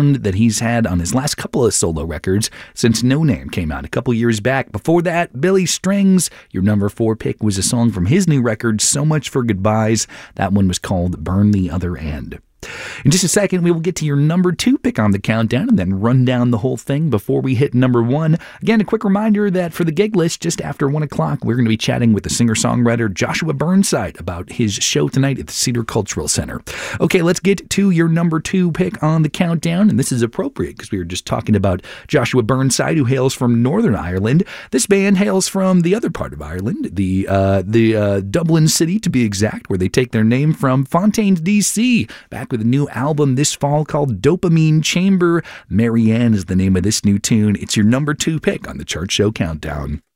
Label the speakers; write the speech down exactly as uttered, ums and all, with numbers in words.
Speaker 1: sound that he's had on his last couple of solo records since No Name came out a couple years back. Before that, Billy Strings, your number four pick, was a song from his new record, So Much for Goodbyes. That one was called Burn the Other End. In just a second, we will get to your number two pick on the countdown and then run down the whole thing before we hit number one. Again, a quick reminder that for the gig list, just after one o'clock, we're going to be chatting with the singer-songwriter Joshua Burnside about his show tonight at the Cedar Cultural Center. Okay, let's get to your number two pick on the countdown, and this is appropriate because we were just talking about Joshua Burnside, who hails from Northern Ireland. This band hails from the other part of Ireland, the uh, the uh, Dublin city, to be exact, where they take their name from, Fontaines, D C, back with a new album this fall called Dopamine Chamber. Marianne is the name of this new tune. It's your number two pick on the Chart Show Countdown.